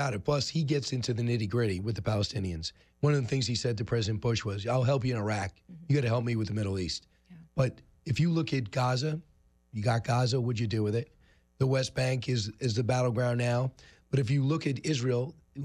about it. Plus, he gets into the nitty-gritty with the Palestinians. One of the things he said to President Bush was, I'll help you in Iraq. You got to help me with the Middle East. Yeah. But if you look at Gaza, you got Gaza, what'd you do with it? The West Bank is the battleground now. But if you look at Israel,